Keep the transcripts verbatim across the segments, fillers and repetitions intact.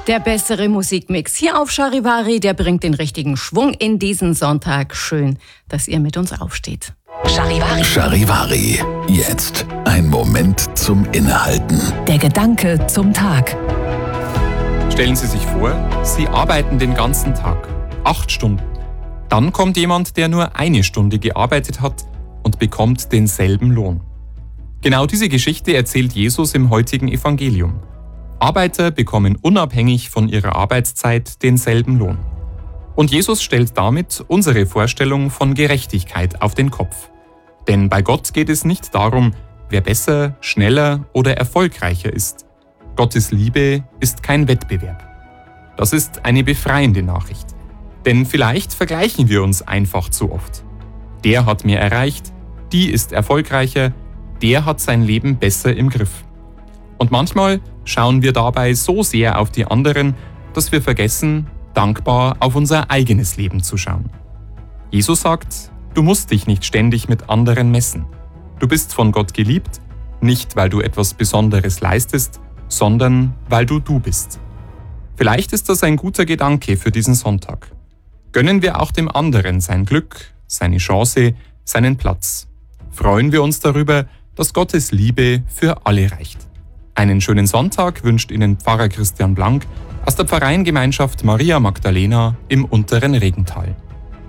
Der bessere Musikmix hier auf Charivari, der bringt den richtigen Schwung in diesen Sonntag. Schön, dass ihr mit uns aufsteht. Charivari. Charivari. Jetzt ein Moment zum Innehalten. Der Gedanke zum Tag. Stellen Sie sich vor, Sie arbeiten den ganzen Tag. Acht Stunden. Dann kommt jemand, der nur eine Stunde gearbeitet hat und bekommt denselben Lohn. Genau diese Geschichte erzählt Jesus im heutigen Evangelium. Arbeiter bekommen unabhängig von ihrer Arbeitszeit denselben Lohn. Und Jesus stellt damit unsere Vorstellung von Gerechtigkeit auf den Kopf. Denn bei Gott geht es nicht darum, wer besser, schneller oder erfolgreicher ist. Gottes Liebe ist kein Wettbewerb. Das ist eine befreiende Nachricht. Denn vielleicht vergleichen wir uns einfach zu oft. Der hat mehr erreicht, die ist erfolgreicher, der hat sein Leben besser im Griff. Und manchmal schauen wir dabei so sehr auf die anderen, dass wir vergessen, dankbar auf unser eigenes Leben zu schauen. Jesus sagt, du musst dich nicht ständig mit anderen messen. Du bist von Gott geliebt, nicht weil du etwas Besonderes leistest, sondern weil du du bist. Vielleicht ist das ein guter Gedanke für diesen Sonntag. Gönnen wir auch dem anderen sein Glück, seine Chance, seinen Platz. Freuen wir uns darüber, dass Gottes Liebe für alle reicht. Einen schönen Sonntag wünscht Ihnen Pfarrer Christian Blank aus der Pfarreiengemeinschaft Maria Magdalena im unteren Regental.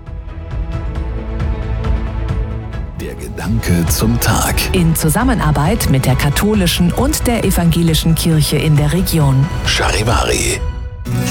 Der Gedanke zum Tag. In Zusammenarbeit mit der katholischen und der evangelischen Kirche in der Region. Charivari.